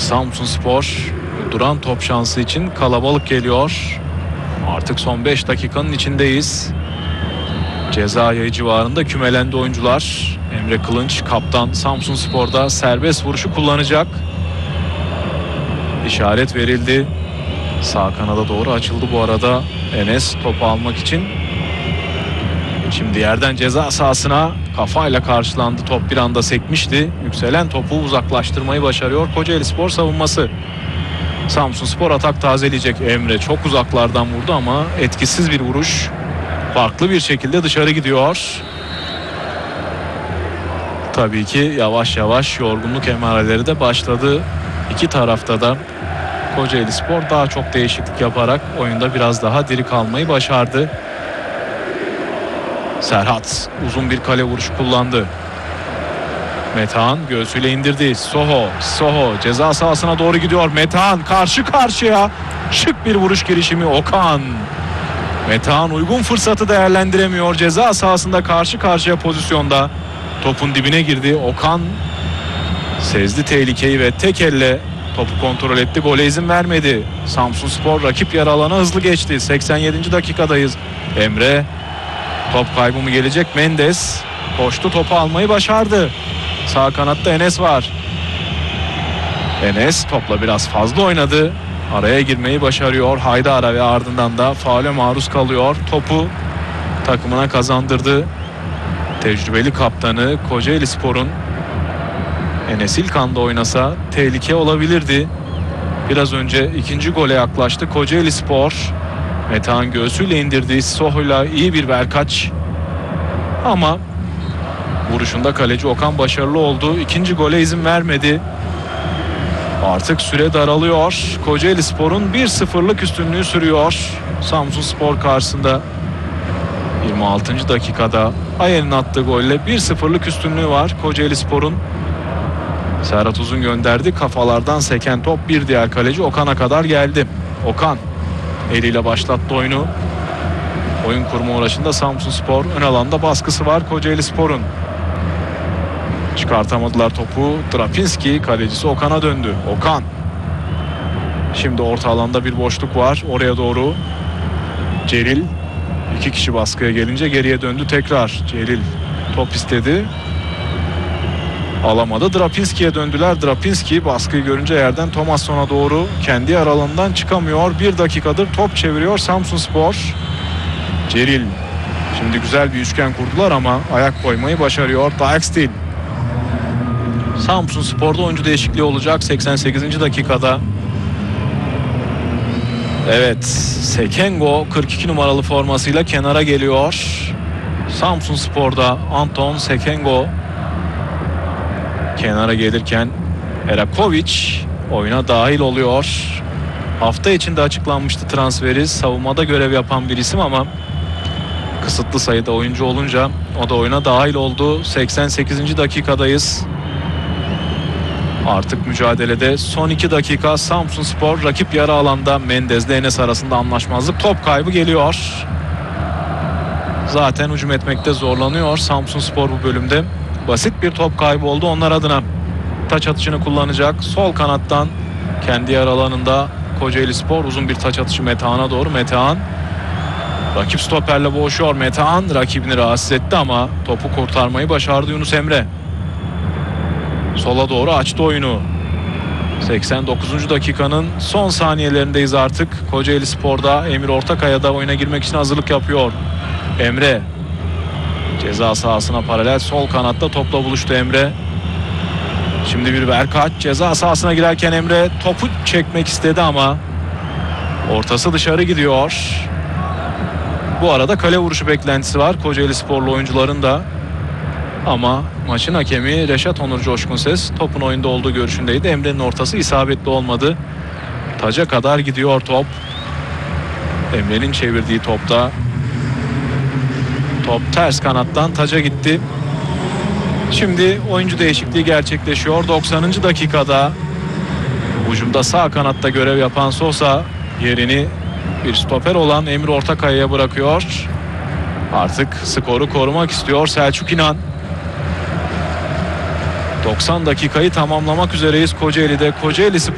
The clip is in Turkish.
Samsunspor duran top şansı için kalabalık geliyor. Artık son 5 dakikanın içindeyiz. Ceza yayı civarında kümelendi oyuncular. Emre Kılınç kaptan Samsunspor'da serbest vuruşu kullanacak. İşaret verildi. Sağ kanada doğru açıldı bu arada Enes topu almak için. Şimdi yerden ceza sahasına kafayla karşılandı. Top bir anda sekmişti. Yükselen topu uzaklaştırmayı başarıyor Kocaelispor savunması. Samsunspor atak tazeleyecek. Emre çok uzaklardan vurdu ama etkisiz bir vuruş. Farklı bir şekilde dışarı gidiyor. Tabii ki yavaş yavaş yorgunluk emareleri de başladı. İki tarafta da Kocaelispor daha çok değişiklik yaparak oyunda biraz daha diri kalmayı başardı. Serhat uzun bir kale vuruşu kullandı. Metehan göğsüyle indirdi. Soho ceza sahasına doğru gidiyor. Metehan karşı karşıya. Şık bir vuruş girişimi Okan. Metehan uygun fırsatı değerlendiremiyor. Ceza sahasında karşı karşıya pozisyonda. Topun dibine girdi. Okan sezdi tehlikeyi ve tek elle topu kontrol etti. Gole izin vermedi. Samsunspor rakip yarı alana hızlı geçti. 87. dakikadayız. Emre, top kaybı mı gelecek? Mendes koştu, topu almayı başardı. Sağ kanatta Enes var. Enes topla biraz fazla oynadı. Araya girmeyi başarıyor Haydara ve ardından da faule maruz kalıyor. Topu takımına kazandırdı. Tecrübeli kaptanı Kocaelispor'un. Enes ilk anda oynasa tehlike olabilirdi. Biraz önce ikinci gole yaklaştı Kocaelispor. Metehan göğsüyle indirdi. Soho'yla iyi bir verkaç. Ama vuruşunda kaleci Okan başarılı oldu. İkinci gole izin vermedi. Artık süre daralıyor. Kocaelispor'un 1-0'lık üstünlüğü sürüyor Samsunspor karşısında. 26. dakikada Ayel'in attığı golle 1-0'lık üstünlüğü var Kocaelispor'un. Serhat Uzun gönderdi. Kafalardan seken top bir diğer kaleci Okan'a kadar geldi. Okan eliyle başlattı oyunu. Oyun kurma uğraşında Samsunspor, ön alanda baskısı var Kocaelispor'un. Çıkartamadılar topu. Drapinski kalecisi Okan'a döndü. Okan. Şimdi orta alanda bir boşluk var. Oraya doğru Celil. İki kişi baskıya gelince geriye döndü tekrar. Celil top istedi. Alamadı. Drapinski'ye döndüler. Drapinski baskıyı görünce yerden Thomasson'a doğru kendi aralığından çıkamıyor. Bir dakikadır top çeviriyor Samsunspor. Celil. Şimdi güzel bir üçgen kurdular ama ayak koymayı başarıyor. Dijkstil. Samsunspor'da oyuncu değişikliği olacak 88. dakikada. Evet, Sekengo 42 numaralı formasıyla kenara geliyor. Samsunspor'da Anton Sekengo kenara gelirken Erakovic oyuna dahil oluyor. Hafta içinde açıklanmıştı transferi. Savunmada görev yapan bir isim ama kısıtlı sayıda oyuncu olunca o da oyuna dahil oldu. 88. dakikadayız. Artık mücadelede son 2 dakika. Samsunspor rakip yarı alanda. Mendez'le Enes arasında anlaşmazlık. Top kaybı geliyor. Zaten hücum etmekte zorlanıyor Samsunspor bu bölümde. Basit bir top kaybı oldu onlar adına. Taç atışını kullanacak. Sol kanattan kendi yarı alanında Kocaelispor uzun bir taç atışı Metehan'a doğru. Metehan rakip stoperle boğuşuyor. Metehan rakibini rahatsız etti ama topu kurtarmayı başardı Yunus Emre. Sola doğru açtı oyunu. 89. dakikanın son saniyelerindeyiz artık. Kocaelispor'da Emir Ortakaya'da oyuna girmek için hazırlık yapıyor. Emre ceza sahasına paralel sol kanatta topla buluştu Emre. Şimdi bir verkaç ceza sahasına girerken Emre topu çekmek istedi ama ortası dışarı gidiyor. Bu arada kale vuruşu beklentisi var Kocaelisporlu oyuncuların da. Ama maçın hakemi Reşat Onur Coşkunses topun oyunda olduğu görüşündeydi. Emre'nin ortası isabetli olmadı. Taca kadar gidiyor top. Emre'nin çevirdiği topta. Top ters kanattan taca gitti. Şimdi oyuncu değişikliği gerçekleşiyor. 90. dakikada hücumda sağ kanatta görev yapan Sosa yerini bir stoper olan Emir Ortakaya'ya bırakıyor. Artık skoru korumak istiyor Selçuk İnan. 90 dakikayı tamamlamak üzereyiz Kocaeli'de. Kocaeli